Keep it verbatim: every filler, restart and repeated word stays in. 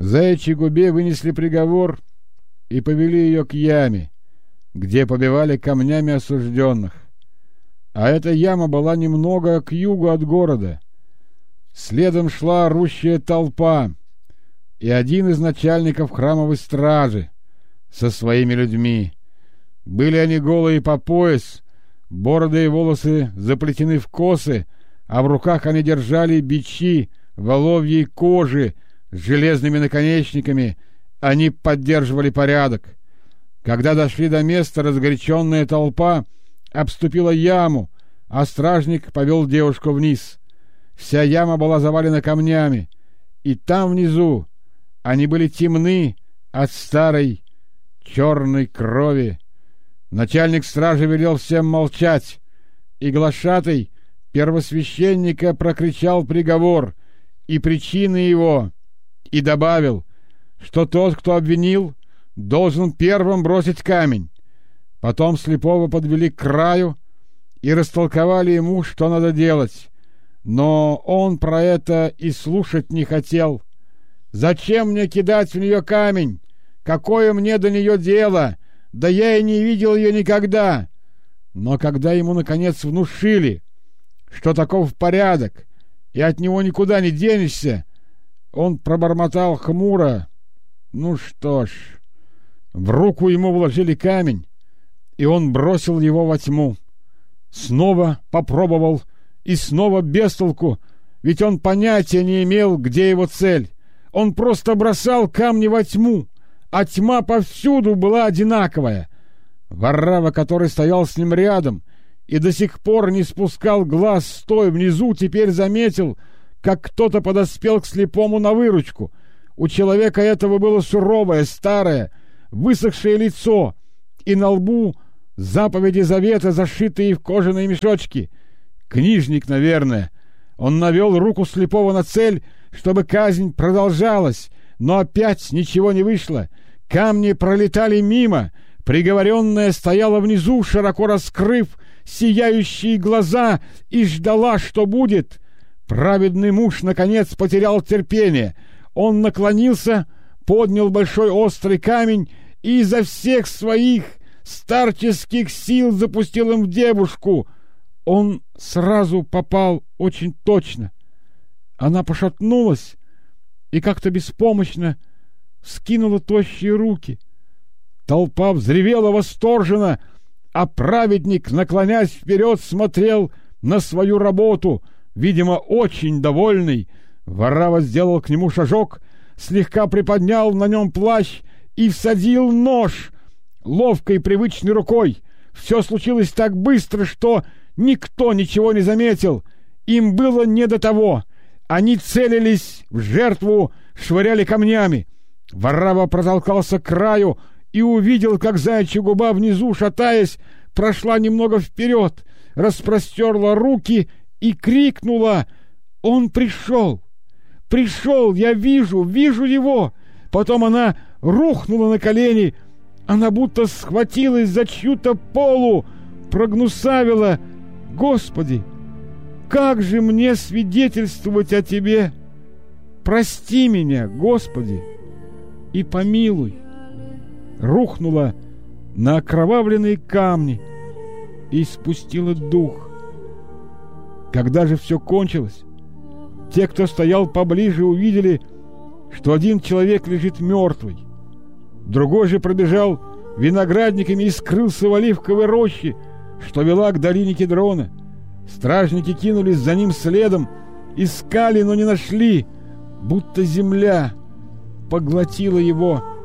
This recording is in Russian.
Заячьей Губе вынесли приговор и повели ее к яме, где побивали камнями осужденных. А эта яма была немного к югу от города. Следом шла орущая толпа и один из начальников храмовой стражи со своими людьми. Были они голые по пояс, бороды и волосы заплетены в косы, а в руках они держали бичи воловьей кожи с железными наконечниками. Они поддерживали порядок. Когда дошли до места, разгоряченная толпа обступила яму, а стражник повел девушку вниз. Вся яма была завалена камнями, и там внизу они были темны от старой черной крови. Начальник стражи велел всем молчать, и глашатай первосвященника прокричал приговор и причины его, и добавил, что тот, кто обвинил, должен первым бросить камень. Потом слепого подвели к краю и растолковали ему, что надо делать, но он про это и слушать не хотел. «Зачем мне кидать в нее камень? Какое мне до нее дело? Да я и не видел ее никогда!» Но когда ему, наконец, внушили, что таков порядок, и от него никуда не денешься, он пробормотал хмуро: «Ну что ж». В руку ему вложили камень, и он бросил его во тьму. Снова попробовал, и снова без толку, ведь он понятия не имел, где его цель. Он просто бросал камни во тьму, а тьма повсюду была одинаковая. Варрава, который стоял с ним рядом и до сих пор не спускал глаз с той внизу, теперь заметил, как кто-то подоспел к слепому на выручку. У человека этого было суровое, старое, высохшее лицо, и на лбу заповеди завета, зашитые в кожаные мешочки. Книжник, наверное. Он навел руку слепого на цель, чтобы казнь продолжалась, но опять ничего не вышло. Камни пролетали мимо. Приговоренная стояла внизу, широко раскрыв сияющие глаза, и ждала, что будет. Праведный муж, наконец, потерял терпение. Он наклонился, поднял большой острый камень и изо всех своих старческих сил запустил им в девушку. Он сразу попал очень точно. Она пошатнулась и как-то беспомощно скинула тощие руки. Толпа взревела восторженно, а праведник, наклонясь вперед, смотрел на свою работу, видимо, очень довольный. Варрава сделал к нему шажок, слегка приподнял на нем плащ и всадил нож ловкой привычной рукой. Все случилось так быстро, что никто ничего не заметил. Им было не до того. Они целились в жертву, швыряли камнями. Варрава протолкался к краю и увидел, как заячья губа внизу, шатаясь, прошла немного вперед, распростерла руки и крикнула: «Он пришел! Пришел! Я вижу, вижу его!» Потом она рухнула на колени. Она будто схватилась за чью-то полу, прогнусавила: «Господи, как же мне свидетельствовать о Тебе? Прости меня, Господи, и помилуй!» Рухнула на окровавленные камни и спустила дух. Когда же все кончилось, те, кто стоял поближе, увидели, что один человек лежит мертвый. Другой же пробежал виноградниками и скрылся в оливковой роще, что вела к долине Кедрона. Стражники кинулись за ним следом, искали, но не нашли, будто земля поглотила его